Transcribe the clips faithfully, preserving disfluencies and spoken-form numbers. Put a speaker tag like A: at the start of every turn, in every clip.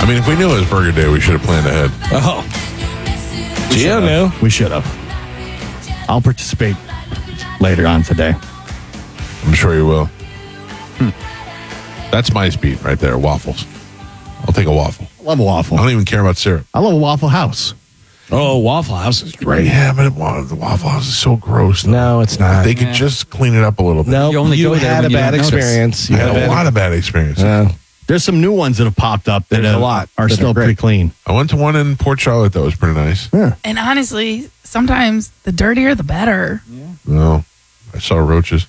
A: mean, if we knew it was Burger Day, we should have planned ahead.
B: Oh. Gio knew.
C: We should have. I'll participate later on today.
A: I'm sure you will. Hmm. That's my speed right there, waffles. I'll take a waffle.
C: I love a waffle.
A: I don't even care about syrup.
C: I love a Waffle House.
B: Oh, Waffle House is great.
A: Yeah, but it, the Waffle House is so gross. Though.
B: No, it's not.
A: They could just clean it up a little bit.
B: No,
D: You only
B: you
D: go there
B: had a
D: when you
B: bad
D: don't notice.
B: experience. You
A: I had
B: had
A: a lot of bad experiences.
B: Uh,
C: There's some new ones that have popped up that
B: There's a
C: have-
B: lot
C: are
B: that
C: still
B: are great.
C: pretty clean.
A: I went to one in Port Charlotte that was pretty nice.
E: And honestly, sometimes the dirtier, the better.
A: No, I saw roaches.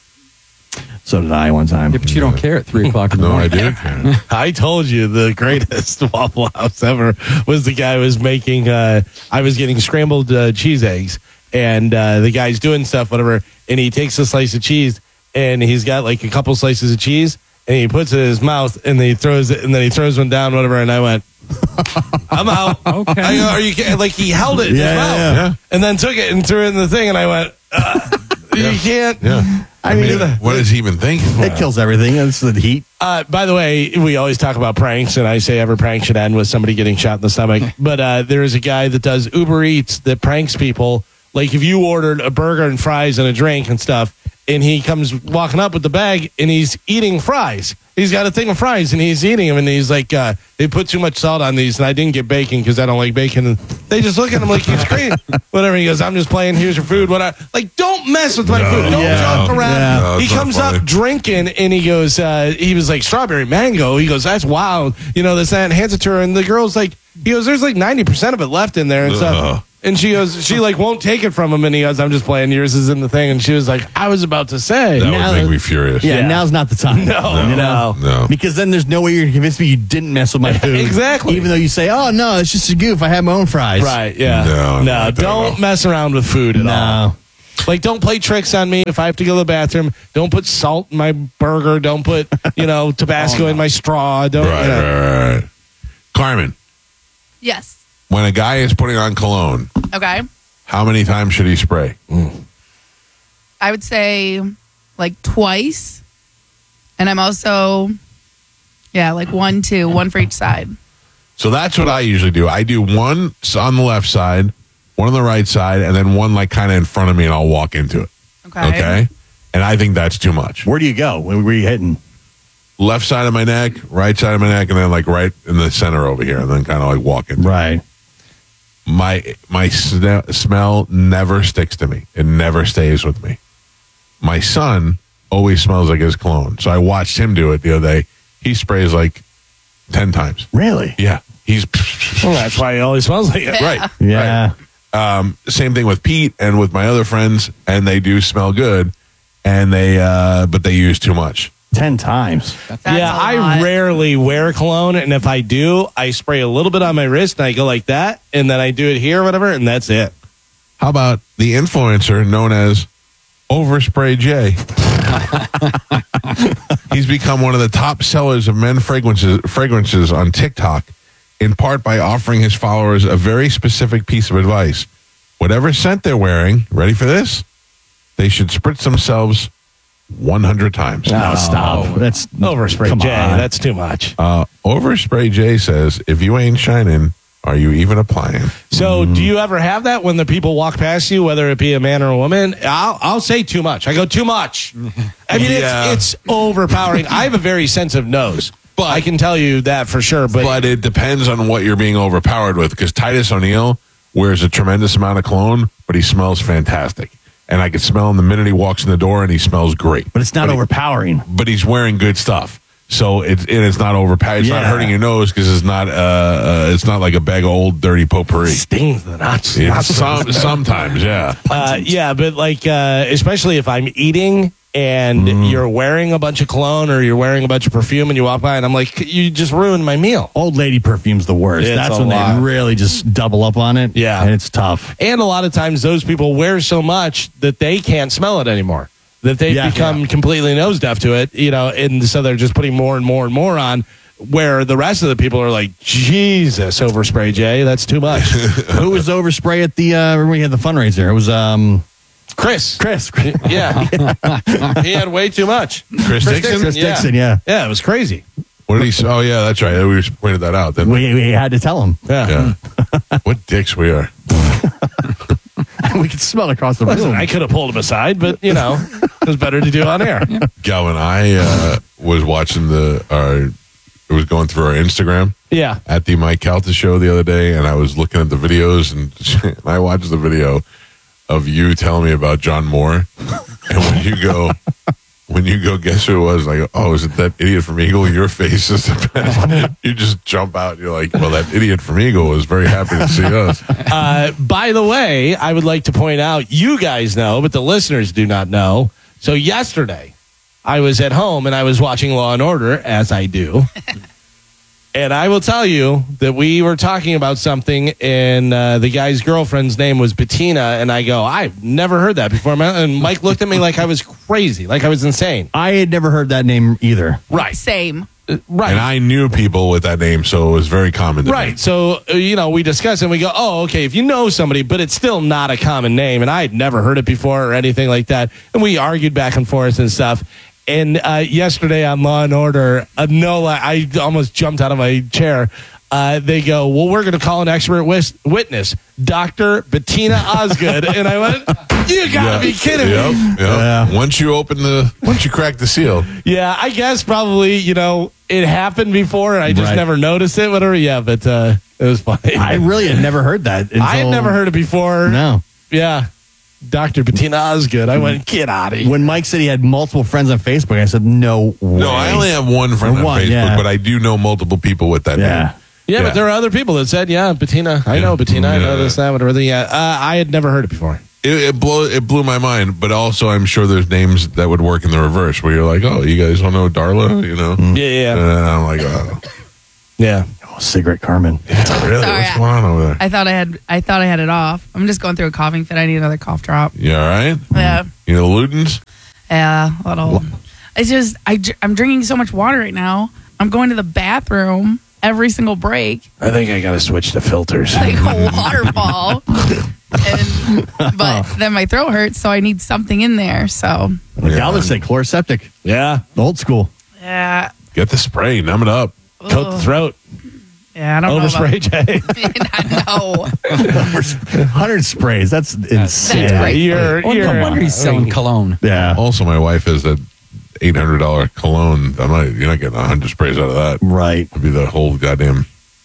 C: So did I one time.
D: Yeah, but you don't care at three o'clock in the
A: No, I
D: morning.
A: did.
B: I told you the greatest Waffle House ever was the guy who was making, uh, I was getting scrambled uh, cheese eggs, and uh, the guy's doing stuff, whatever, and he takes a slice of cheese, and he's got like a couple slices of cheese, and he puts it in his mouth, and then he throws it, and then he throws one down, whatever, and I went, I'm out.
D: Okay.
B: I go, are you kidding? Like, he held it in
C: Yeah,
B: his mouth,
C: yeah,
A: yeah.
B: and then took it and threw it in the thing, and I went, uh, you can't.
A: Yeah. I,
C: I
A: mean,
C: mean,
A: what is he even thinking?
C: It kills everything. It's the heat.
B: Uh, by the way, we always talk about pranks, and I say every prank should end with somebody getting shot in the stomach. But uh, there is a guy that does Uber Eats that pranks people. Like if you ordered a burger and fries and a drink and stuff, and he comes walking up with the bag and he's eating fries. He's got a thing of fries and he's eating them, and he's like, uh, they put too much salt on these, and I didn't get bacon because I don't like bacon. And they just look at him like he's crazy. Whatever. He goes, I'm just playing. Here's your food. What I like? Don't mess with my
A: No.
B: food. Don't
C: Yeah.
B: joke around.
C: Yeah.
A: No,
B: he
A: it's not
B: comes
A: funny.
B: up drinking, and he goes, uh, he was like strawberry mango. He goes, that's wild. You know, this that, and hands it to her, and the girl's like, he goes, there's like ninety percent of it left in there and
A: Ugh.
B: stuff. And she goes, she like won't take it from him, and he goes, I'm just playing. Yours is in the thing. And she was like, I was about to say,
A: That
C: Now-
A: would make me furious.
C: Yeah,
B: Yeah.
C: now's not the time.
B: No,
C: you know?
B: no.
A: No.
C: Because then there's no way you're going to convince me you didn't mess with my food.
B: Exactly.
C: Even though you say, oh, no, it's just a goof. I had my own fries.
B: right? Yeah,
A: No,
B: no,
A: not that at all.
B: don't mess around with food at all.
C: No.
B: Like, don't play tricks on me if I have to go to the bathroom. Don't put salt in my burger. Don't put, you know, Tabasco in my straw. Don't.
A: Right,
B: you know.
A: right, right, right. Carmen,
E: Yes.
A: when a guy is putting on cologne,
E: Okay.
A: how many times should he spray?
E: I would say like twice. And I'm also, yeah, like one, two, one for each side.
A: So that's what I usually do. I do one on the left side, one on the right side, and then one like kind of in front of me, and I'll walk into it.
E: Okay.
A: Okay? And I think that's too much.
C: Where do you go? Where were you hitting?
A: Left side of my neck, right side of my neck, and then like right in the center over here, and then kind of like walk into it.
C: Right.
A: My my sne- smell never sticks to me. It never stays with me. My son always smells like his cologne. So I watched him do it the other day. He sprays like ten times.
C: Really?
A: Yeah. He's
B: Well, that's why he always smells like it.
A: right.
C: Yeah.
A: Um, same thing with Pete and with my other friends, and they do smell good, and they uh, but they use too much.
C: Ten times.
E: That's
B: yeah,
E: a
B: I
E: lot.
B: rarely wear cologne, and if I do, I spray a little bit on my wrist, and I go like that, and then I do it here, or whatever, and that's it.
A: How about the influencer known as Overspray J? He's become one of the top sellers of men fragrances fragrances on TikTok, in part by offering his followers a very specific piece of advice. Whatever scent they're wearing, ready for this? They should spritz themselves one hundred times.
C: No, stop. That's
B: Overspray
C: come
B: J,
C: on.
B: that's too much.
A: Uh, Overspray J says, if you ain't shining, are you even applying?
B: So,
C: Mm.
B: do you ever have that when the people walk past you, whether it be a man or a woman? I'll, I'll say too much. I go too much. I mean,
A: Yeah.
B: it's, it's overpowering. I have a very sensitive nose, but I can tell you that for sure. But,
A: But it depends on what you're being overpowered with, because Titus O'Neil wears a tremendous amount of cologne, but he smells fantastic. And I can smell him the minute he walks in the door, and he smells great.
C: But it's not
A: But he-
C: overpowering.
A: But he's wearing good stuff. So it's and it's not overpowered. It's not
C: Yeah.
A: hurting your nose because it's not uh, uh it's not like a bag of old dirty potpourri.
B: stings the nuts.
A: Yeah, some, sometimes, yeah.
B: Uh, yeah, but like, uh, especially if I'm eating and
C: Mm.
B: you're wearing a bunch of cologne or you're wearing a bunch of perfume and you walk by and I'm like, you just ruined my meal.
C: Old lady perfume's the worst.
B: It's
C: That's
B: a
C: when
B: lot.
C: they really just double up on it.
B: Yeah.
C: And it's tough.
B: And a lot of times those people wear so much that they can't smell it anymore. That they
C: Yeah.
B: become
C: Yeah.
B: completely nose deaf to it, you know, and so they're just putting more and more and more on. Where the rest of the people are like, Jesus, Overspray J, that's too much.
C: Who was overspray at the, uh, remember we had the fundraiser? It was, um,
B: Chris.
C: Chris.
B: Yeah. He had way too much.
A: Chris Dixon?
C: Chris
B: Yeah.
C: Dixon, yeah.
B: Yeah, it was crazy.
A: What did he say? Oh, yeah, that's right. We just pointed that out. Didn't we?
C: We, we had to tell him.
B: Yeah.
A: Yeah. What dicks we are.
C: We could smell it across the
B: Listen,
C: room.
B: I could have pulled him aside, but, you know, it was better to do on air.
A: Galvin, I uh, was watching the, uh, it was going through our Instagram
B: Yeah.
A: at the Mike Calta show the other day, and I was looking at the videos, and, and I watched the video of you telling me about John Moore. And when you go, when you go, guess who it was? I go, oh, is it that idiot from Eagle? Your face is the best. You just jump out, and you're like, well, that idiot from Eagle was very happy to see us.
B: Uh, by the way, I would like to point out, you guys know, but the listeners do not know. So yesterday, I was at home and I was watching Law and Order, as I do. And I will tell you that we were talking about something, and uh, the guy's girlfriend's name was Bettina, and I go, I've never heard that before. And Mike looked at me like I was crazy, like I was insane.
C: I had never heard that name either.
B: Right.
E: Same.
B: Right.
A: And I knew people with that name, so it was very common to me.
B: Right. So, uh, you know, we discuss it and we go, oh, okay, if you know somebody, but it's still not a common name, and I had never heard it before or anything like that. And we argued back and forth and stuff. And uh, yesterday on Law and Order, uh, no, I almost jumped out of my chair. Uh, they go, well, we're going to call an expert wis- witness, Doctor Bettina Osgood. And I went, you got to
A: Yeah.
B: be kidding
A: Yep,
B: me.
A: yep.
C: Yeah.
A: Once you open the, once you crack the seal,
B: Yeah, I guess probably, you know, it happened before and I just
C: Right.
B: never noticed it, whatever. Yeah, but uh, it was funny.
C: I really had never heard that. Until,
B: I had never heard it before.
C: No.
B: Yeah. Doctor Bettina Osgood. I went, get out of here.
C: When Mike said he had multiple friends on Facebook, I said, no way.
A: no, I only have one friend
C: Or
A: on
C: one,
A: Facebook,
C: yeah.
A: but I do know multiple people with that
C: Yeah.
A: name.
B: Yeah,
A: Yeah.
B: but there are other people that said, yeah, Bettina. I
A: Yeah.
B: know Bettina. I know
A: Yeah.
B: this, that, whatever. Yeah. Uh, I had never heard it before.
A: It, it blew it blew my mind, but also I'm sure there's names that would work in the reverse, where you're like, oh, you guys don't know Darla, you know?
B: Yeah, yeah.
A: And I'm like, oh,
B: Yeah.
C: Oh, Cigarette Carmen.
A: really?
E: Sorry,
A: What's going on over there?
E: I thought I had I thought I had it off. I'm just going through a coughing fit. I need another cough drop.
A: You all right?
E: Yeah.
A: You know, Ludens?
E: Yeah, a little. It's just I, dr- I'm drinking so much water right now. I'm going to the bathroom every single break,
B: I think I got to switch to filters.
E: like a waterfall. and but then my throat hurts, so I need something in there. So
C: Like
A: Yeah.
C: Galvin said, chloroseptic.
B: Yeah.
C: Old school.
E: yeah,
A: Get the spray, numb it up.
B: Coat the throat.
E: yeah, I don't know.
B: Overspray, Jay.
E: About, no,
C: one hundred sprays. That's insane.
E: That's great.
B: You're,
D: Well,
B: you're,
D: no wonder he's selling cologne.
C: Yeah.
A: Also, my wife has that eight hundred dollars cologne. I'm not, you're not getting one hundred sprays out of that.
C: Right.
A: It'd be the whole goddamn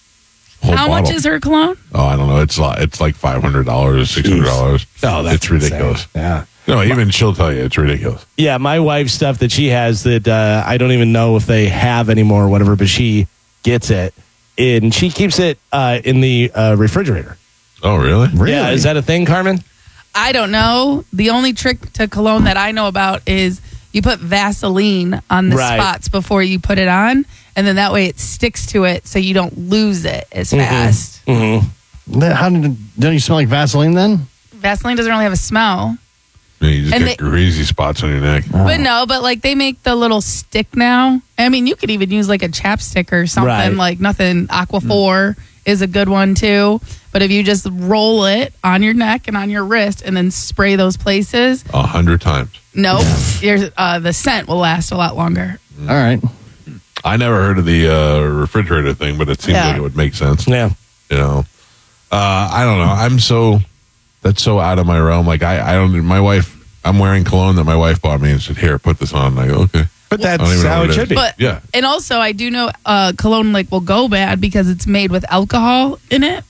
A: whole
E: how
A: bottle.
E: much is her cologne?
A: Oh, I don't know. It's like, it's like five hundred dollars, six hundred dollars.
B: Oh, that's
A: It's ridiculous.
B: insane. Yeah.
A: No, even she'll tell you it's ridiculous.
B: Yeah, my wife's stuff that she has that uh, I don't even know if they have anymore or whatever, but she gets it. And she keeps it uh, in the uh, refrigerator.
A: Oh, really?
C: Really?
B: Yeah, is that a thing, Carmen?
E: I don't know. The only trick to cologne that I know about is you put Vaseline on the
B: Right.
E: spots before you put it on, and then that way it sticks to it, so you don't lose it as fast.
B: Mm-hmm.
C: Then How did, don't you smell like Vaseline then?
E: Vaseline doesn't really have a smell.
A: Yeah, you just
E: And
A: get
E: they-
A: greasy spots on your neck.
E: But no, but like they make the little stick now. I mean, you could even use like a chapstick or something,
B: Right.
E: like nothing. Aquaphor is a good one too. But if you just roll it on your neck and on your wrist and then spray those places,
A: A hundred times.
E: nope, your, uh, the scent will last a lot longer.
C: All right.
A: I never heard of the uh, refrigerator thing, but it seems
E: Yeah.
A: like it would make sense.
B: Yeah.
A: You know, uh, I don't know. I'm so that's so out of my realm. Like I, I don't. My wife, I'm wearing cologne that my wife bought me and said, "Here, put this on." And I go, "Okay."
B: But
A: I don't
B: that's
A: even know
B: how
A: what
B: it
A: it
B: should
A: is.
B: be.
E: But
A: Yeah.
E: and also I do know uh, cologne like will go bad because it's made with alcohol in it,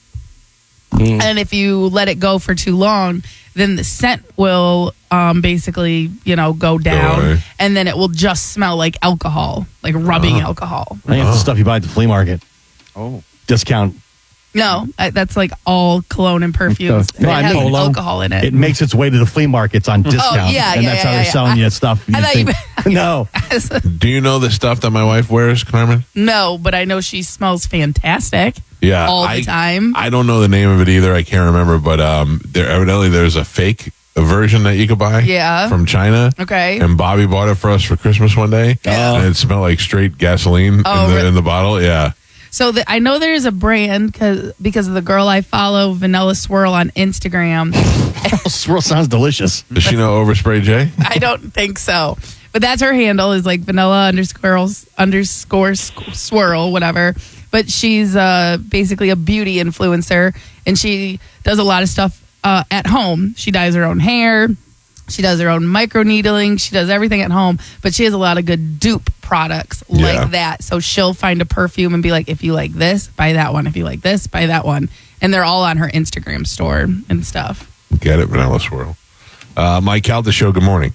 B: Mm.
E: and if you let it go for too long, then the scent will um, basically you know go down,
A: away.
E: and then it will just smell like alcohol, like rubbing
A: Uh-huh.
E: alcohol.
C: I think it's the stuff you buy at the flea market.
D: Oh.
C: Discount.
E: No, I, that's like all cologne and perfumes.
C: No,
E: it
C: I
E: has
C: mean-
E: alcohol in it.
C: It makes its way to the flea markets on discount.
E: Oh, yeah,
C: and
E: yeah,
C: that's
E: yeah,
C: how they're
E: yeah,
C: selling
E: yeah.
C: you stuff.
E: I thought you
C: think- no.
A: Do you know the stuff that my wife wears, Carmen?
E: No, but I know she smells fantastic
A: Yeah,
E: all the
A: I,
E: time.
A: I don't know the name of it either. I can't remember, but um, there evidently there's a fake version that you could buy.
E: Yeah.
A: from China.
E: Okay.
A: And Bobby bought it for us for Christmas one day.
E: Yeah.
A: And it smelled like straight gasoline
E: Oh,
A: in, the,
E: really?
A: in the bottle. Yeah.
E: So the, I know there's a brand cause, because of the girl I follow, Vanilla Swirl on Instagram.
C: Swirl sounds delicious.
A: Does she know Overspray J?
E: I don't think so. but that's her handle is like vanilla underscore underscore swirl, whatever. But she's uh, basically a beauty influencer, and she does a lot of stuff uh, at home. She dyes her own hair. She does her own micro needling. She does everything at home, but she has a lot of good dupe products
A: Yeah.
E: like that. So she'll find a perfume and be like, if you like this, buy that one. If you like this, buy that one. And they're all on her Instagram store and stuff.
A: Get it, Vanilla Swirl. Uh, Mike Calda Show, good morning.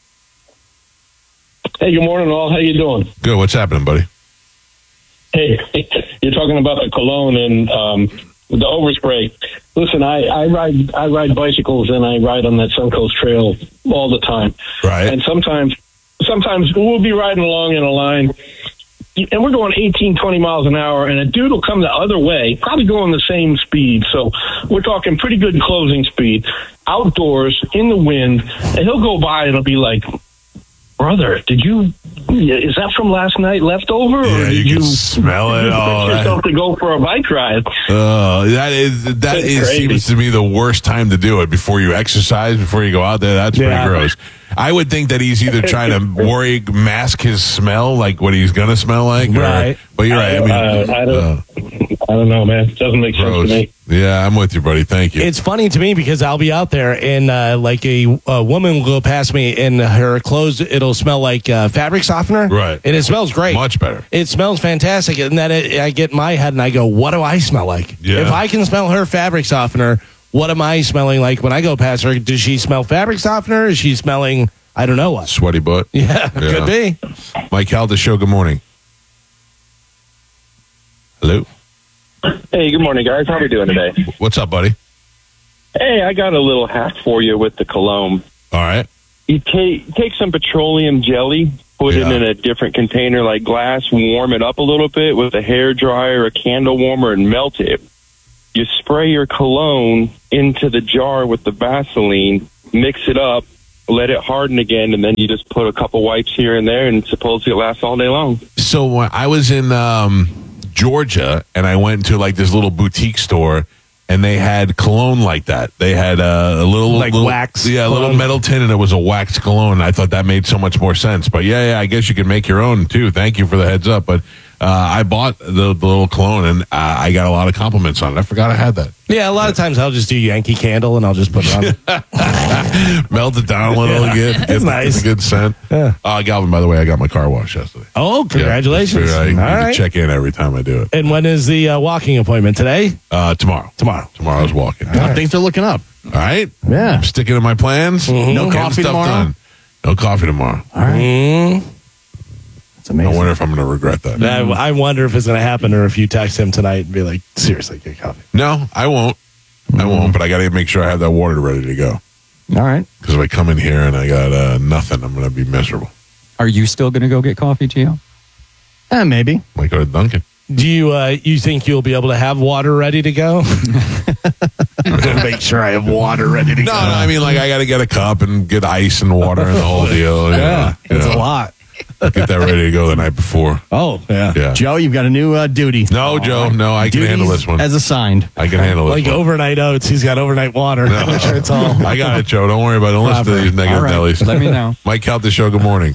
F: Hey, good morning, all. How you doing?
A: Good. What's happening, buddy?
F: Hey, you're talking about the cologne and um, the overspray. Listen, I, I ride I ride bicycles and I ride on that Suncoast Trail all the time.
A: Right.
F: And sometimes sometimes we'll be riding along in a line, and we're going eighteen, twenty miles an hour, and a dude will come the other way, probably going the same speed. So we're talking pretty good closing speed, outdoors, in the wind, and he'll go by and it'll be like, brother, did you, is that from last night leftover? Or
A: Yeah,
F: did
A: you can smell it.
F: did you
A: Oh,
F: fix
A: that-
F: yourself to go for a bike ride?
A: Oh, that is that
F: That's
A: is
F: crazy.
A: seems to me the worst time to do it before you exercise, before you go out there. That's
B: Yeah.
A: pretty gross. I would think that he's either trying to worry, mask his smell, like what he's gonna smell like, or-
B: Right.
A: but you're right. I mean,
F: Uh, I don't-
A: uh,
F: I don't know, man. It doesn't make sense
A: gross.
F: to me.
A: Yeah, I'm with you, buddy. Thank you.
B: It's funny to me because I'll be out there and uh, like a, a woman will go past me and her clothes, it'll smell like uh, fabric softener.
A: Right.
B: And it smells great.
A: Much better.
B: It smells fantastic. And then it, I get in my head and I go, what do I smell like?
A: Yeah.
B: If I can smell her fabric softener, what am I smelling like when I go past her? Does she smell fabric softener? Is she smelling, I don't know what?
A: Sweaty butt.
B: Yeah, could be.
A: Mike Calda Show, good morning. Hello.
G: Hey, good morning, guys. How are we doing today?
A: What's up, buddy?
G: Hey, I got a little hack for you with the cologne.
A: All right.
G: You take take some petroleum jelly, put
A: Yeah.
G: it in a different container like glass, warm it up a little bit with a hair dryer, a candle warmer, and melt it. You spray your cologne into the jar with the Vaseline, mix it up, let it harden again, and then you just put a couple wipes here and there, and supposedly it lasts all day long.
A: So when I was in um, Georgia, and I went to like this little boutique store, and they had cologne like that. They had uh, a little
B: Like
A: little-
B: wax
A: yeah, a little
B: cologne?
A: metal tin, and it was a wax cologne. I thought that made so much more sense. But yeah, yeah, I guess you can make your own too. Thank you for the heads up. But uh, I bought the, the little cologne, and uh, I got a lot of compliments on it. I forgot I had that.
B: Yeah, a lot of times I'll just do Yankee Candle and I'll just put it on.
A: Melt it down a little,
B: Yeah.
A: get, get
B: That's nice.
A: get a good scent.
B: Yeah.
A: Uh, Galvin, by the way, I got my car washed yesterday.
B: Oh, congratulations.
A: Yeah, I need
B: All
A: to
B: right.
A: check in every time I do it.
B: And when is the uh, walking appointment? Today?
A: Uh, tomorrow.
B: Tomorrow.
A: Tomorrow's walking.
C: Now things are looking up.
A: All right.
C: Yeah.
A: I'm sticking to my plans.
B: Mm-hmm.
C: No
A: Getting
C: coffee
A: stuff
C: tomorrow?
A: done. No coffee tomorrow.
C: All right.
B: Mm.
C: That's
A: I
C: amazing.
A: wonder if I'm going to regret that.
B: I, I wonder if it's going to happen or if you text him tonight and be like, seriously, get coffee.
A: No, I won't. I won't, but I got to make sure I have that water ready to go.
C: All right.
A: Because if I come in here and I got uh, nothing, I'm going to be miserable.
D: Are you still going to go get coffee, Gio?
C: Eh, maybe.
A: Might go to Dunkin'.
B: Do you uh, you think you'll be able to have water ready to go? Make sure I have water ready to
A: No,
B: go.
A: no, I mean, like, I got to get a cup and get ice and water and the whole deal.
C: Yeah.
A: you
C: It's
A: know.
C: a lot.
A: Get that ready to go the night before.
C: Oh,
B: Yeah.
A: Yeah.
C: Joe, you've got a new uh, duty.
A: No, Joe, no, I can
C: Duties
A: handle this one.
C: As assigned.
A: I can handle this
B: Like
A: one.
B: overnight oats, he's got overnight water.
A: No.
B: Make sure it's all.
A: I got it, Joe. Don't worry about it. Don't listen to these negative
D: All right.
A: Nellies.
D: Let me know.
A: Mike Count the show. Good morning.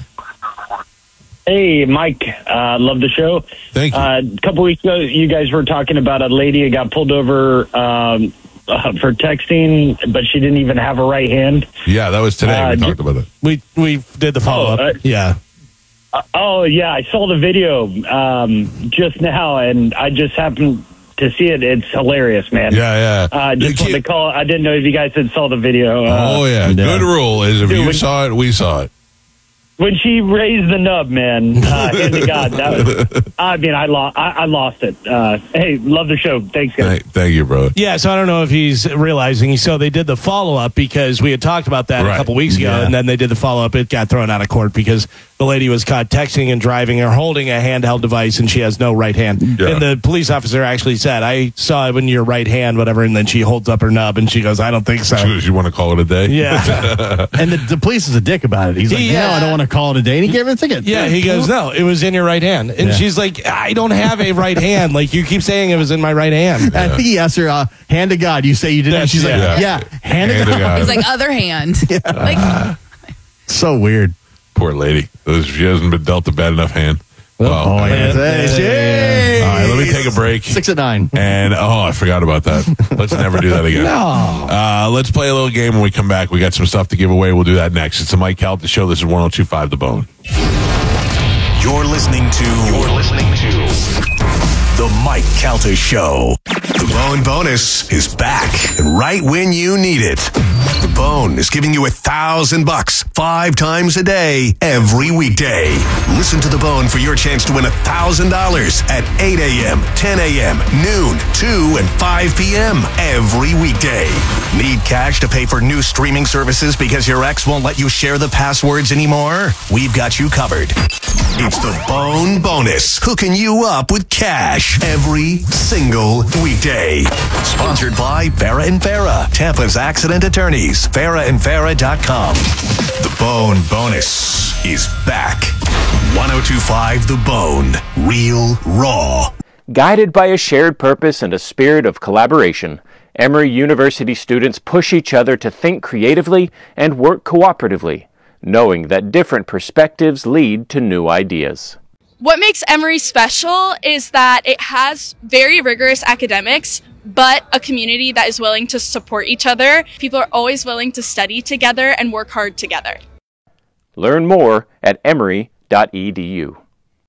H: Hey, Mike. Uh, love the show.
A: Thank you.
H: Uh, a couple weeks ago, you guys were talking about a lady who got pulled over um, uh, for texting, but she didn't even have a right hand.
A: Yeah, that was today.
H: Uh,
A: we
H: do-
A: talked about it.
B: We we did the follow up.
H: Oh, uh,
B: yeah.
H: Uh, oh, yeah. I saw the video um, just now, and I just happened to see it. It's hilarious, man.
A: Yeah, yeah.
H: Uh, just
A: The
H: wanted
A: kid-
H: to call. I didn't know if you guys had saw the video. Uh,
A: oh, yeah.
C: yeah.
A: Good rule is if
H: Dude,
A: you
H: when-
A: saw it, we saw it.
H: When she raised the nub, man, uh, hand to God, that was, I mean, I lost. I, I lost it. Uh, hey, love the show. Thanks, guys.
A: Thank, thank you, brother.
B: Yeah, so I don't know if he's realizing. So they did the follow up because we had talked about that
A: Right.
B: a couple weeks ago,
C: Yeah.
B: and then they did the follow up. It got thrown out of court because the lady was caught texting and driving or holding a handheld device, and she has no right hand.
A: Yeah.
B: And the police officer actually said, "I saw it in your right hand, whatever." And then she holds up her nub, and she goes, "I don't think so."
A: You, you want to call it a day?
B: Yeah,
C: And the, the police is a dick about it. He's like,
B: He-
C: no,
B: yeah.
C: I don't want to call it a day. And he gave her a ticket.
B: yeah. He goes, "No, it was in your right hand," and
C: Yeah.
B: she's like, "I don't have a right hand. Like you keep saying it was in my right hand."
C: I think he asked her, uh, hand to God. You say you didn't.
B: That's-
C: She's like,
A: yeah.
C: yeah, hand,
A: Hand
C: to
A: to
C: God.
A: God.
E: He's like, other hand. Like,
C: So weird.
A: Poor lady. She hasn't been dealt a bad enough hand. Well,
C: Oh, yeah. Hey.
A: all right, let me take a break.
C: Six at nine.
A: And, oh, I forgot about that. Let's never do that again.
C: No.
A: Uh, let's play a little game when we come back. We got some stuff to give away. We'll do that next. It's the Mike Calta Show. This is one oh two point five The Bone.
I: You're listening to. You're listening to The Mike Calta Show. The Bone Bonus is back and right when you need it. The Bone is giving you a thousand bucks five times a day, every weekday. Listen to The Bone for your chance to win a thousand dollars at eight a.m., ten a.m., noon, two, and five p.m. every weekday. Need cash to pay for new streaming services because your ex won't let you share the passwords anymore? We've got you covered. It's the Bone Bonus, hooking you up with cash every single weekday. Sponsored by Farah and Farah, Tampa's accident attorneys, farah and farah dot com. The Bone Bonus is back. one oh two point five The Bone, real raw.
J: Guided by a shared purpose and a spirit of collaboration, Emory University students push each other to think creatively and work cooperatively, knowing that different perspectives lead to new ideas.
K: What makes Emory special is that it has very rigorous academics, but a community that is willing to support each other. People are always willing to study together and work hard together.
J: Learn more at emory dot e d u.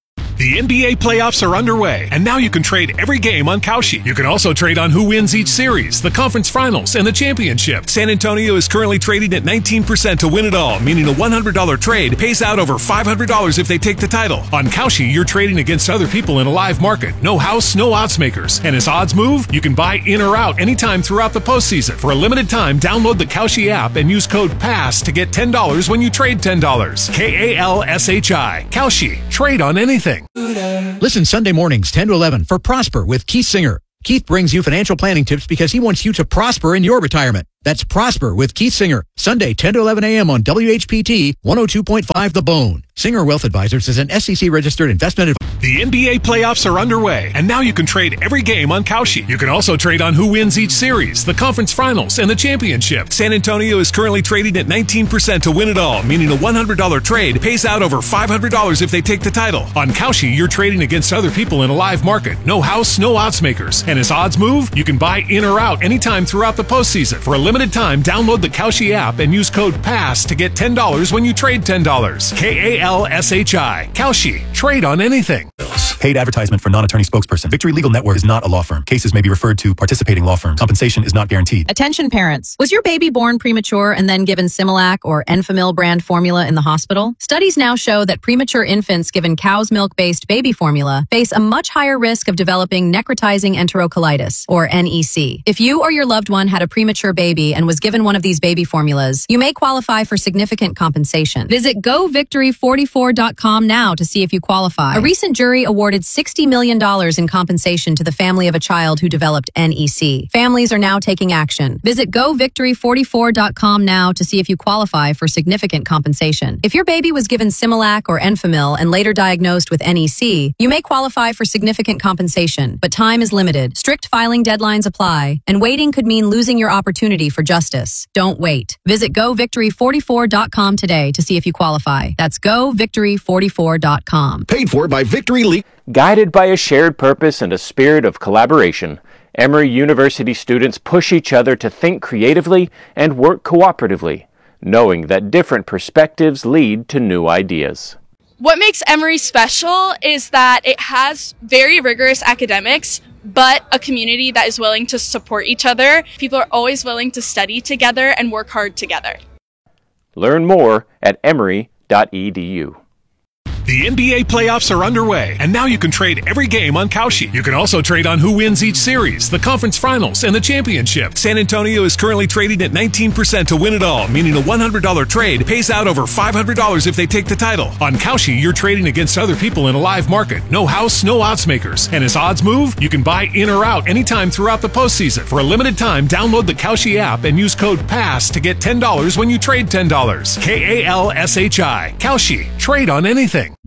L: The N B A playoffs are underway, and now you can trade every game on Kalshi. You can also trade on who wins each series, the conference finals, and the championship. San Antonio is currently trading at nineteen percent to win it all, meaning a one hundred dollars trade pays out over five hundred dollars if they take the title. On Kalshi, you're trading against other people in a live market. No house, no odds makers. And as odds move, you can buy in or out anytime throughout the postseason. For a limited time, download the Kalshi app and use code PASS to get ten dollars when you trade ten dollars. K A L S H I. Kalshi. Trade on anything.
M: Listen Sunday mornings, ten to eleven, for Prosper with Keith Singer. Keith brings you financial planning tips because he wants you to prosper in your retirement. That's Prosper with Keith Singer. Sunday, ten to eleven a.m. on W H P T one oh two point five The Bone. Singer Wealth Advisors is an S E C-registered investment advisor.
L: The N B A playoffs are underway, and now you can trade every game on Kalshi. You can also trade on who wins each series, the conference finals, and the championship. San Antonio is currently trading at nineteen percent to win it all, meaning a one hundred dollars trade pays out over five hundred dollars if they take the title. On Kalshi, you're trading against other people in a live market. No house, no odds makers. And as odds move, you can buy in or out anytime throughout the postseason. For a limited time, download the Kalshi app and use code PASS to get ten dollars when you trade ten dollars. K A L S H I. Kalshi. Trade on anything.
N: Paid advertisement for non-attorney spokesperson. Victory Legal Network is not a law firm. Cases may be referred to participating law firms. Compensation is not guaranteed.
O: Attention parents. Was your baby born premature and then given Similac or Enfamil brand formula in the hospital? Studies now show that premature infants given cow's milk-based baby formula face a much higher risk of developing necrotizing enterocolitis, or N E C. If you or your loved one had a premature baby and was given one of these baby formulas, you may qualify for significant compensation. Visit go victory forty-four dot com now to see if you qualify. A recent jury awarded sixty million dollars in compensation to the family of a child who developed N E C. Families are now taking action. Visit go victory forty-four dot com now to see if you qualify for significant compensation. If your baby was given Similac or Enfamil and later diagnosed with N E C, you may qualify for significant compensation, but time is limited. Strict filing deadlines apply, and waiting could mean losing your opportunity for justice. Don't wait. Visit go victory forty-four dot com today to see if you qualify. That's go victory forty-four dot com.
I: Paid for by Victory League.
J: Guided by a shared purpose and a spirit of collaboration, Emory University students push each other to think creatively and work cooperatively, knowing that different perspectives lead to new ideas.
K: What makes Emory special is that it has very rigorous academics, but a community that is willing to support each other. People are always willing to study together and work hard together.
J: Learn more at emory dot e d u.
L: The N B A playoffs are underway, and now you can trade every game on Kalshi. You can also trade on who wins each series, the conference finals, and the championship. San Antonio is currently trading at nineteen percent to win it all, meaning a one hundred dollars trade pays out over five hundred dollars if they take the title. On Kalshi, you're trading against other people in a live market. No house, no odds makers. And as odds move, you can buy in or out anytime throughout the postseason. For a limited time, download the Kalshi app and use code PASS to get ten dollars when you trade ten dollars. K A L S H I. Kalshi. Trade on anything.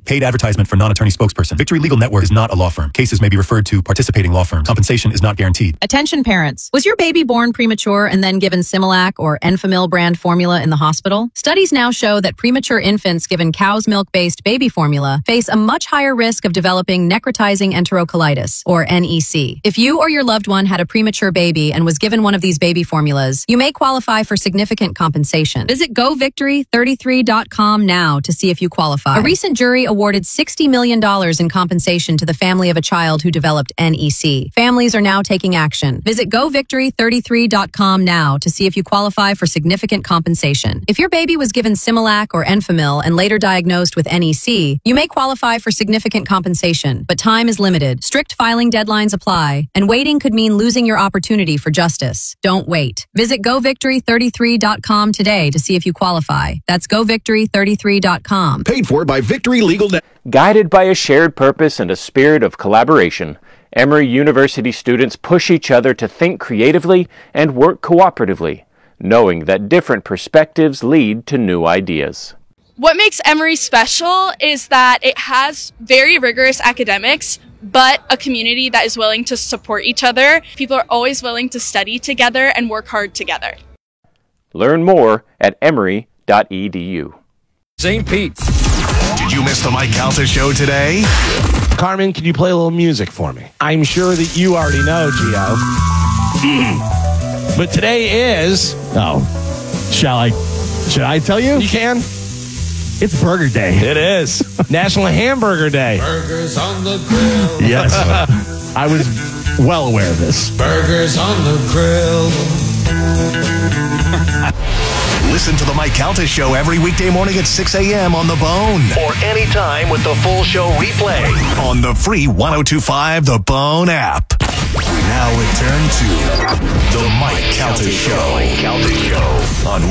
N: Paid advertisement for non-attorney spokesperson. Victory Legal Network is not a law firm. Cases may be referred to participating law firms. Compensation is not guaranteed.
O: Attention parents. Was your baby born premature and then given Similac or Enfamil brand formula in the hospital? Studies now show that premature infants given cow's milk-based baby formula face a much higher risk of developing necrotizing enterocolitis, or N E C. If you or your loved one had a premature baby and was given one of these baby formulas, you may qualify for significant compensation. Visit go victory thirty-three dot com now to see if you qualify. A recent jury awarded sixty million dollars in compensation to the family of a child who developed N E C. Families are now taking action. Visit go victory thirty-three dot com now to see if you qualify for significant compensation. If your baby was given Similac or Enfamil and later diagnosed with N E C, you may qualify for significant compensation, but time is limited. Strict filing deadlines apply, and waiting could mean losing your opportunity for justice. Don't wait. Visit go victory thirty-three dot com today to see if you qualify. That's go victory thirty-three dot com.
I: Paid for by Victory Legal Network.
J: Guided by a shared purpose and a spirit of collaboration, Emory University students push each other to think creatively and work cooperatively, knowing that different perspectives lead to new ideas.
K: What makes Emory special is that it has very rigorous academics, but a community that is willing to support each other. People are always willing to study together and work hard together.
J: Learn more at emory dot e d u.
I: Saint Pete. Did you miss the Mike Calta show today?
B: Carmen, can you play a little music for me? I'm sure that you already know, Gio. But today is...
C: Oh, shall I? Should I tell you?
B: You can.
C: It's Burger Day.
B: It is. National Hamburger Day.
P: Burgers on the grill.
C: Yes. I was well aware of this.
P: Burgers on the grill.
I: Listen to the Mike Calta Show every weekday morning at six a.m. on The Bone. Or anytime with the full show replay on the free one oh two point five The Bone app. We now return to the Mike Calta Show. On